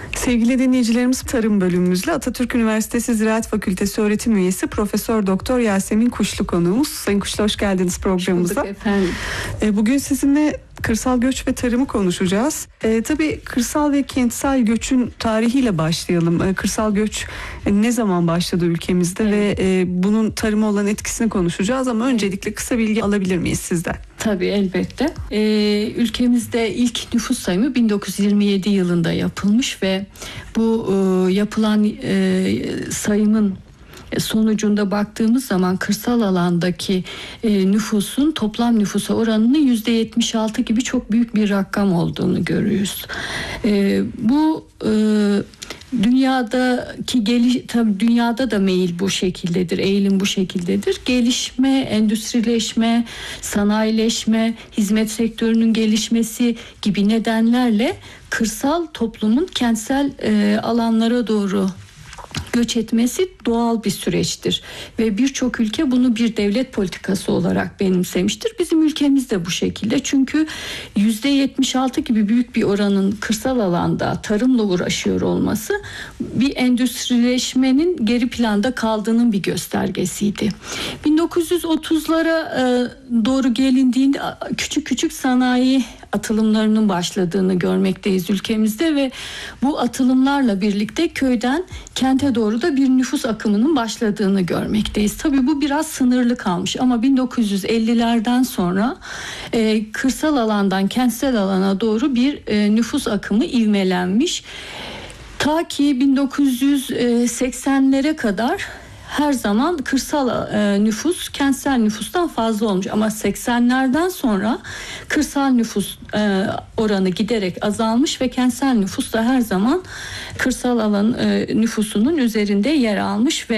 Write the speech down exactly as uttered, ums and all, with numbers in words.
Sevgili dinleyicilerimiz, tarım bölümümüzle Atatürk Üniversitesi Ziraat Fakültesi öğretim üyesi Profesör Doktor Yasemin Kuşlu konuğumuz. Sayın Kuşlu, hoş geldiniz programımıza. Hoş bulduk efendim. Bugün sizinle kırsal göç ve tarımı konuşacağız. E, tabii kırsal ve kentsel göçün tarihiyle başlayalım. E, kırsal göç e, ne zaman başladı ülkemizde, evet, ve e, bunun tarıma olan etkisini konuşacağız ama öncelikle kısa bilgi alabilir miyiz sizden? Tabii, elbette. Ee, ülkemizde ilk nüfus sayımı bin dokuz yüz yirmi yedi yılında yapılmış ve bu e, yapılan e, sayımın sonucunda baktığımız zaman kırsal alandaki e, nüfusun toplam nüfusa oranının yüzde yetmiş altı gibi çok büyük bir rakam olduğunu görüyoruz. E, bu e, dünyadaki geliş, tabii dünyada da meyil bu şekildedir, eğilim bu şekildedir. Gelişme, endüstrileşme, sanayileşme, hizmet sektörünün gelişmesi gibi nedenlerle kırsal toplumun kentsel e, alanlara doğru göç etmesi doğal bir süreçtir ve birçok ülke bunu bir devlet politikası olarak benimsemiştir. Bizim ülkemiz de bu şekilde, çünkü yüzde yetmiş altı gibi büyük bir oranın kırsal alanda tarımla uğraşıyor olması bir endüstrileşmenin geri planda kaldığının bir göstergesiydi. bin dokuz yüz otuzlara doğru gelindiğinde küçük küçük sanayi atılımlarının başladığını görmekteyiz ülkemizde ve bu atılımlarla birlikte köyden kente doğru da bir nüfus akımının başladığını görmekteyiz. Tabii bu biraz sınırlı kalmış ama bin dokuz yüz ellilerden sonra e, kırsal alandan kentsel alana doğru bir e, nüfus akımı ivmelenmiş. Ta ki bin dokuz yüz seksenlere kadar her zaman kırsal e, nüfus kentsel nüfustan fazla olmuş ama seksenlerden sonra kırsal nüfus e, oranı giderek azalmış ve kentsel nüfus da her zaman kırsal alan e, nüfusunun üzerinde yer almış ve